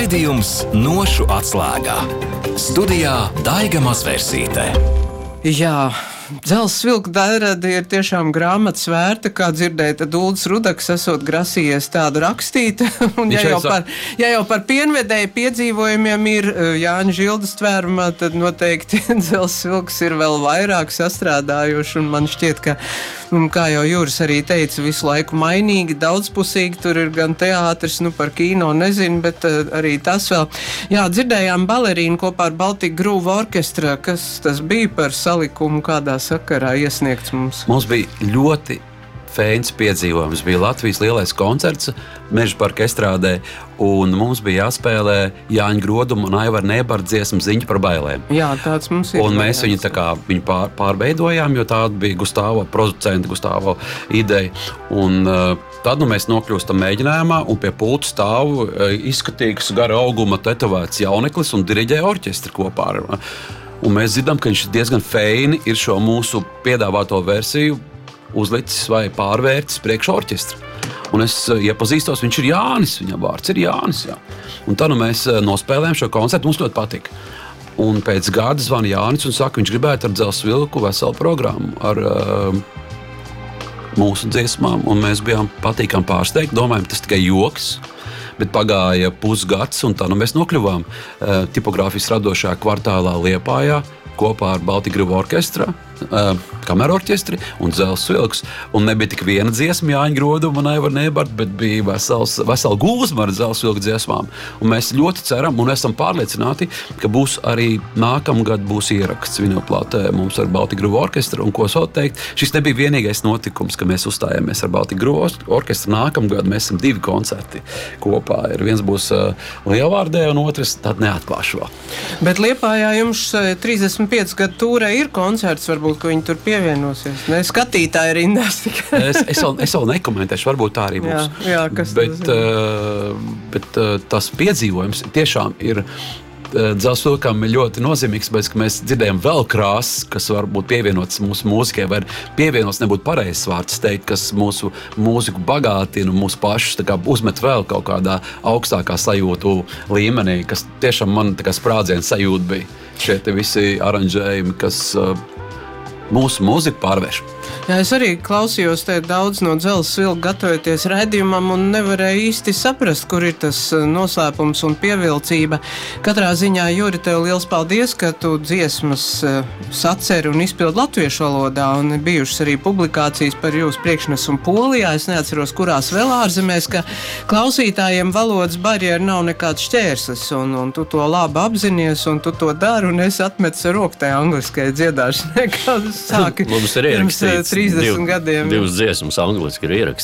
Raidījums Nošu atslēgā. Studijā Daiga Mazvērsīte. Jā, Dzelzs vilku daļradi ir tiešām grāmatas vērta, kā dzirdēja, tad Uldis Rudaks esot grasījies tādu rakstīt. Un ja jau par pienvedēju piedzīvojumiem ir Jāņa Žildas tvērumā, tad noteikti Dzelzs vilks ir vēl vairāk sastrādājuši. Un man šķiet, ka, kā jau Juris arī teica, visu laiku mainīgi, daudzpusīgi. Tur ir gan teātris, par kino nezinu, bet arī tas vēl. Jā, dzirdējām balerīnu kopā ar Baltic Groove orķestra. Kas tas bija par salikumu, kādā sakarā iesniegts mums? Mums bija ļoti fēns piedzīvojums. Bija Latvijas lielais koncerts Meža parka estrādē, un mums bija jāspēlē Jāņa Groduma un Aivara Nēbara dziesma Ziņa par bailēm. Jā, tāds mums ir. Un mēs viņu pārveidojām, jo tāda bija Gustavo, producenta Gustavo ideja. Un tad mēs nokļūstam mēģinājumā, un pie pulta stāv izskatīgs gara auguma tetovēts jauneklis un diriģē orķestri kopā ar. Un mēs dzirdam, ka viņš diezgan feini ir šo mūsu piedāvāto versiju uzlicis vai pārvērtis priekš orķestra. Un es iepazīstos, viņš ir Jānis, viņa vārds ir Jānis. Jā. Un tad mēs nospēlējām šo koncertu, mums ļoti patika. Un pēc gada zvana Jānis un saka, viņš gribētu ar Dzelzs vilku veselu programmu ar mūsu dziesmām. Un mēs bijām patīkami pārsteigti, domājam, tas tikai joks. Bet pagāja pusgads, un tā mēs nokļuvām tipogrāfijas radošajā kvartālā Liepājā kopā ar Baltic Groove orķestra, kameru orķestri un Dzelzs vilks. Un nebija tik viena dziesma Jāņa Groduma un Aivara Nēbara, bet bija vesela gūzma ar Dzelzs vilku dziesmām. Un mēs ļoti ceram un esam pārliecināti, ka būs arī nākamgad būs ieraksts vinilplātē mums ar Baltic Groove orķestru. Un ko es vēl teikt, šis nebija vienīgais notikums, ka mēs uzstājāmies ar Baltic Groove orķestru. Nākamgad mēs esam 2 koncerti kopā. Viens būs Lielvārdē un otrs tad neatklāšu vēl. Bet Liepājā jums 35 gadu tūrē ir koncerts, varbūt, ka viņi tur pievienosies. Ne, skatītāji rindās tikai. es vēl nekomentēšu, varbūt tā arī būs. Jā, bet tas piedzīvojums tiešām ir Dzelzs vilkam ļoti nozīmīgs, bet mēs dzirdējam vēl krāsas, kas var būt pievienotas mūsu mūzikai, vai pievienots nebūtu pareizs vārds teikt, kas mūsu mūziku bagātina un mūsu pašus uzmet vēl kaut kādā augstākā sajūtu līmenī, kas tiešām man sprādziena sajūta bija. Šie visi aranžējumi, kas mūsu mūziku pārvērš. Jā, es arī klausījos te daudz no Dzelzs vilka gatavoties raidījumam un nevarēju īsti saprast, kur ir tas noslēpums un pievilcība. Katrā ziņā, Juri, tev liels paldies, ka tu dziesmas saceri un izpildi latviešu valodā, un bijušas arī publikācijas par jūsu priekšnesumu Polijā. Es neatceros, kurās vēl ārzemēs, ka klausītājiem valodas barjera nav nekāds šķērslis, un tu to labi apzinies, un tu to dari, un es atmetu ar roku tajā angliskajai dziedāšanai, kā sāki. Mums ir ierakstīts 30 gadiem. 2 dziesmas angliski ir ierakstīts.